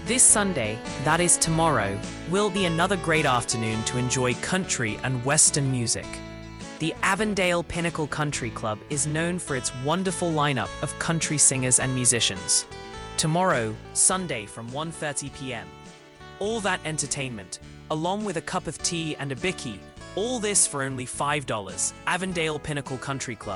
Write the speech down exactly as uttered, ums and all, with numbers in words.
This Sunday, that is tomorrow, will be another great afternoon to enjoy country and western music. The Avondale Pinnacle Country Club is known for its wonderful lineup of country singers and musicians. Tomorrow, Sunday from one thirty p m All that entertainment, along with a cup of tea and a bicky, all this for only five dollars. Avondale Pinnacle Country Club.